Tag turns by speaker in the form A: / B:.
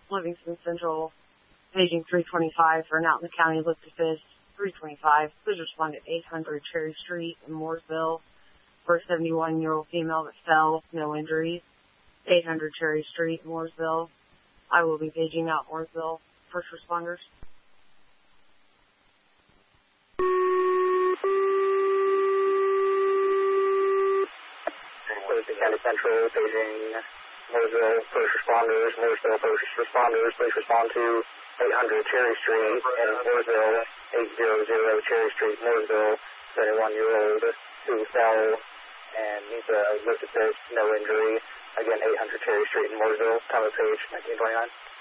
A: Livingston Central, paging 325 for an out in the county look to fish 325. Please respond at 800 Cherry Street in Mooresville for a 71-year-old female that fell, no injuries. 800 Cherry Street, Mooresville. I will be paging out Mooresville first responders.
B: Livingston County Central, paging Mooresville first responders. Mooresville first responders, please respond to 800 Cherry Street in Mooresville, 800 Cherry Street, Mooresville, 71-year-old who fell and needs a lift assist, no injury. Again, 800 Cherry Street in Mooresville, time of page 1929.